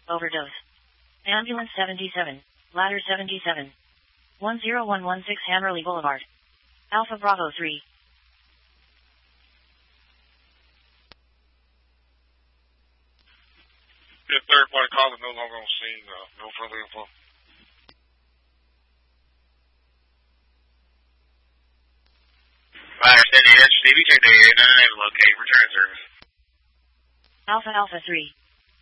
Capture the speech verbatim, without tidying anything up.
overdose. Ambulance seventy-seven, ladder seventy-seven. one zero one one six Hammerley Boulevard. Alpha Bravo three. If third party caller no longer on scene, uh, no further info. Fire City H D B check the area nine, locate return service. Alpha Alpha three.